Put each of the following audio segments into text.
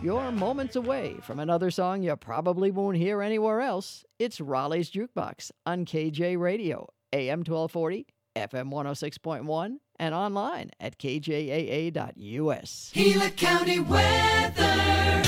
you're moments away from another song you probably won't hear anywhere else. It's Raleigh's Jukebox on KJ Radio, AM 1240, FM 106.1, and online at kjaa.us. Gila County weather.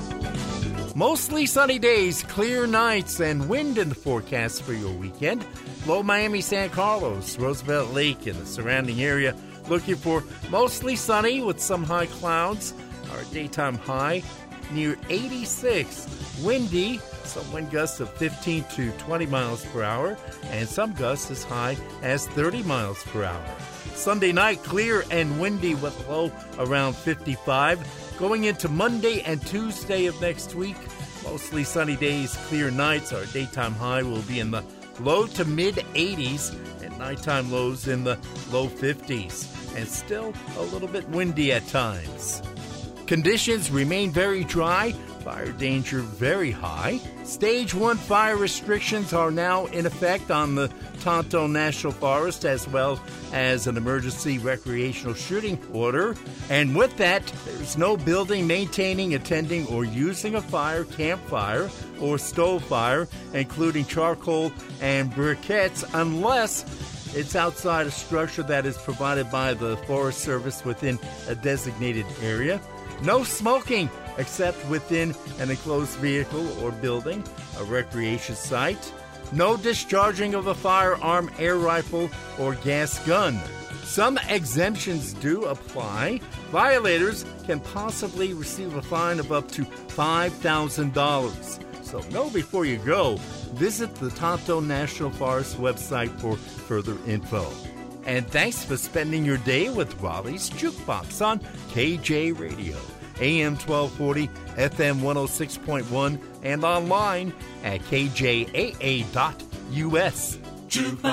Mostly sunny days, clear nights, and wind in the forecast for your weekend. Low Miami, San Carlos, Roosevelt Lake, and the surrounding area looking for mostly sunny with some high clouds. Our daytime high near 86. Windy, some wind gusts of 15 to 20 miles per hour, and some gusts as high as 30 miles per hour. Sunday night, clear and windy with a low around 55. Going into Monday and Tuesday of next week, mostly sunny days, clear nights. Our daytime high will be in the low to mid 80s and nighttime lows in the low 50s. And still a little bit windy at times. Conditions remain very dry, fire danger very high. Stage 1 fire restrictions are now in effect on the Tonto National Forest, as well as an emergency recreational shooting order. And with that, there's no building, maintaining, attending, or using a fire, campfire, or stove fire, including charcoal and briquettes, unless it's outside a structure that is provided by the Forest Service within a designated area. No smoking except within an enclosed vehicle or building, a recreation site. No discharging of a firearm, air rifle, or gas gun. Some exemptions do apply. Violators can possibly receive a fine of up to $5,000. So know before you go. Visit the Tonto National Forest website for further info. And thanks for spending your day with Raleigh's Jukebox on KJ Radio, AM 1240, FM 106.1, and online at kjaa.us.